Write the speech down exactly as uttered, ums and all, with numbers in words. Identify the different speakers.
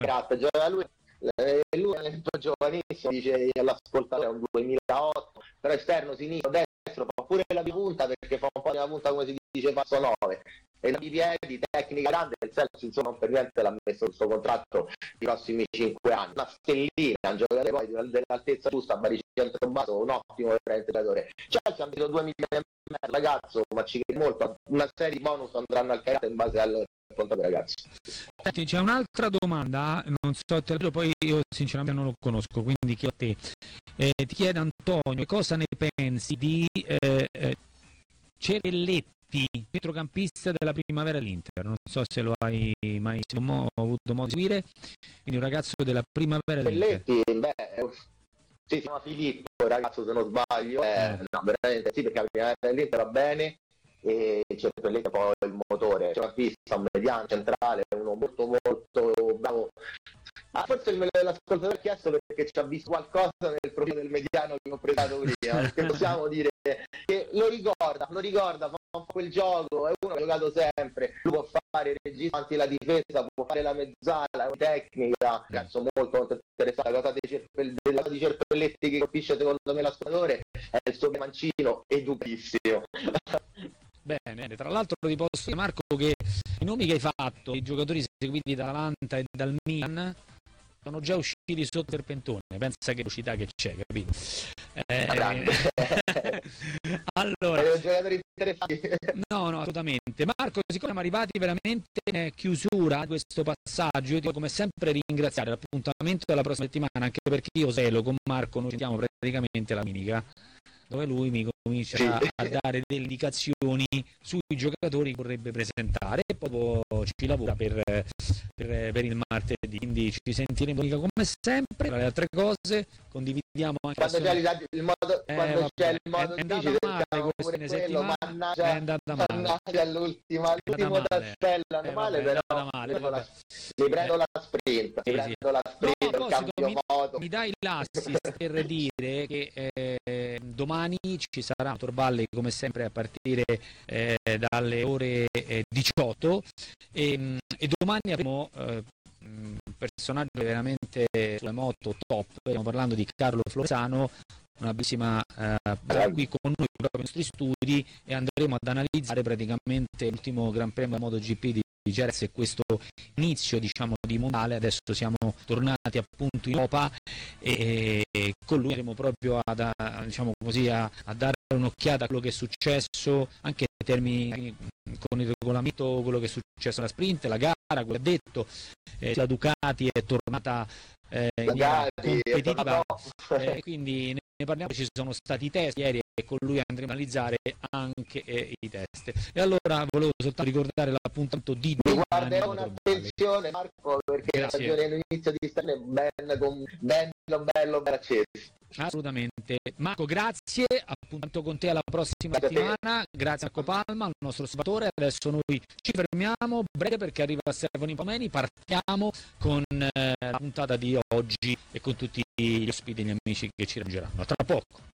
Speaker 1: Grazie, gioca lui. Eh, lui è un giovanissimo, dice all'ascoltatore è un duemilaotto, però esterno, sinistro, destro, fa pure la punta perché fa un po' la punta come si dice passo nove, e i piedi, tecnica grande, il Celso insomma non per niente l'ha messo sul suo contratto i prossimi cinque anni, una stellina, un giocatore poi dell'altezza giusta, baricentro basso, un ottimo giocatore. Celso ha messo due milioni e mezzo, ragazzo, ma ci crede molto, una serie di bonus andranno al carattere in base al contatto, ragazzi.
Speaker 2: Senti, c'è un'altra domanda, non so, te la, poi io sinceramente non lo conosco, quindi chiedo a te. Eh, ti chiede Antonio, cosa ne pensi di eh, eh, Cerelletti, centrocampista della primavera dell'Inter? Non so se lo hai mai mo, avuto modo di seguire, quindi un ragazzo della primavera dell'Inter.
Speaker 1: Cerelletti, beh, sì, si chiama Filippo, ragazzo se non sbaglio, eh, eh. no, veramente sì, perché la primavera dell'Inter va bene, e Cerelletti è poi il motore, c'è una pista, un mediano centrale, uno molto molto bravo. Ah, forse l'ascoltatore ha chiesto perché ci ha visto qualcosa nel profilo del mediano che ho preso prima, perché possiamo dire che lo ricorda, lo ricorda, fa un po' quel gioco, è uno che ha giocato sempre, lui può fare il regista avanti la difesa, può fare la mezzala, è tecnica, ragazzo molto, molto interessante. La cosa di, Cerpell- della cosa di Cerpelletti che colpisce secondo me l'ascoltatore è il suo mancino educatissimo.
Speaker 2: Bene, bene, tra l'altro ti posso dire, Marco, che i nomi che hai fatto, i giocatori seguiti dall'Atalanta e dal Milan, sono già usciti sotto il pentone, pensa che velocità che c'è, capito? Eh, allora, no, no, assolutamente. Marco, siccome siamo arrivati veramente in chiusura di questo passaggio, io ti devo come sempre ringraziare l'appuntamento della prossima settimana, anche perché io Selo con Marco noi sentiamo praticamente la domenica, dove lui mi comincia sì. a, a dare delle indicazioni sui giocatori che vorrebbe presentare e poi ci lavora per, per, per il martedì, quindi ci sentiremo come sempre. Tra le altre cose condividiamo anche
Speaker 1: quando c'è il, il modo, eh, quando c'è il modo
Speaker 2: è, è andata male queste settimane,
Speaker 1: mannaggia,
Speaker 2: è andata male
Speaker 1: all'ultima, l'ultimo tassello
Speaker 2: eh,
Speaker 1: male,
Speaker 2: vabbè,
Speaker 1: però
Speaker 2: male,
Speaker 1: la, mi prendo eh, la sprint,
Speaker 2: sì,
Speaker 1: mi
Speaker 2: sì.
Speaker 1: prendo la sprint,
Speaker 2: no,
Speaker 1: il cambio
Speaker 2: mi,
Speaker 1: modo.
Speaker 2: Mi dai l'assist per dire che eh, domani ci sarà Torballe come sempre a partire eh, dalle ore eh, diciotto e, e domani avremo eh, un personaggio veramente sulle moto top, stiamo parlando di Carlo Floresano, una bellissima eh, qui con noi proprio nei nostri studi, e andremo ad analizzare praticamente l'ultimo Gran Premio MotoGP di di Jerez e questo inizio diciamo di mondiale. Adesso siamo tornati appunto in Europa e, e con lui andremo proprio ad, a, diciamo così, a, a dare un'occhiata a quello che è successo anche in termini con il regolamento, quello che è successo alla sprint, la gara, quello che ha detto, eh, la Ducati è tornata eh, in maniera competitiva, eh, quindi ne parliamo, ci sono stati i test ieri e con lui andremo a analizzare anche eh, i test. E allora volevo soltanto ricordare l'appuntamento di
Speaker 1: mi guarderò un'attenzione Marco, perché
Speaker 2: Grazie.
Speaker 1: la stagione all'inizio di stagione ben, con, bello bello per acceso.
Speaker 2: Assolutamente. Marco, grazie, appuntamento con te alla prossima settimana, grazie a Marco Palma, il nostro osservatore. Adesso noi ci fermiamo breve perché arriva Stefano Pomeni, partiamo con eh, la puntata di oggi e con tutti gli ospiti e gli amici che ci raggiungeranno. Tra poco.